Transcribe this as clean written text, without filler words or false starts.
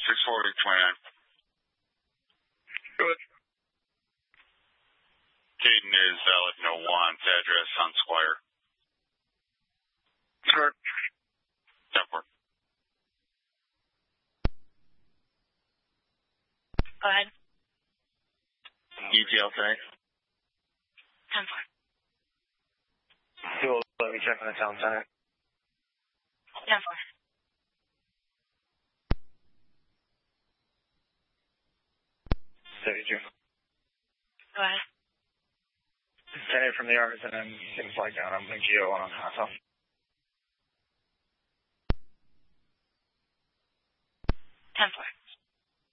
640-29. Good. Caden is valid, no wants, address on Squire. Sure. 10-4. Go ahead. ETL today. 10-4. You'll let me check on the town center. 10-4. Go ahead. 10-8 from the yards, and then things like that. I'm going to Geo on Hassel.